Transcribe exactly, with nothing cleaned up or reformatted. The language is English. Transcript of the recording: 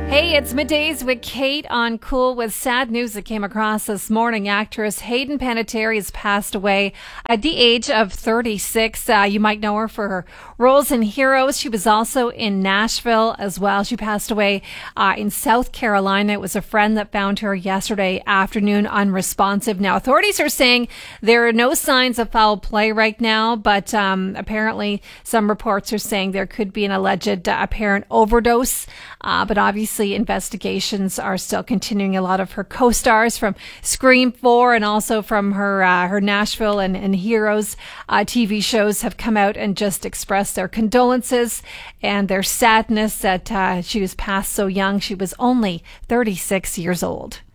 Hey, it's Middays with Kate on Cool with sad news that came across this morning. Actress Hayden Panettiere has passed away at the age of thirty-six. Uh, you might know her for her roles in Heroes. She was also in Nashville as well. She passed away uh, in South Carolina. It was a friend that found her yesterday afternoon unresponsive. Now, authorities are saying there are no signs of foul play right now, but um, apparently some reports are saying there could be an alleged uh, apparent overdose. Uh, but obviously investigations are still continuing. A lot of her co-stars from Scream four and also from her uh, her Nashville and, and Heroes uh, T V shows have come out and just expressed their condolences and their sadness that uh, she was passed so young. She was only thirty-six years old.